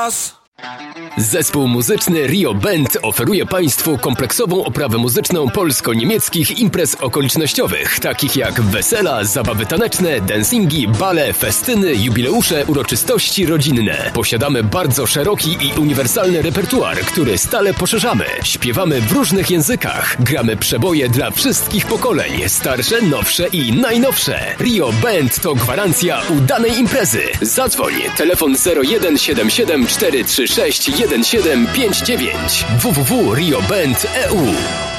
czas! Zespół muzyczny Rio Band oferuje Państwu kompleksową oprawę muzyczną polsko-niemieckich imprez okolicznościowych, takich jak wesela, zabawy taneczne, dancingi, bale, festyny, jubileusze, uroczystości rodzinne. Posiadamy bardzo szeroki i uniwersalny repertuar, który stale poszerzamy. Śpiewamy w różnych językach. Gramy przeboje dla wszystkich pokoleń, starsze, nowsze i najnowsze. Rio Band to gwarancja udanej imprezy. Zadzwoń, telefon 0177 436 1759 www.rioband.eu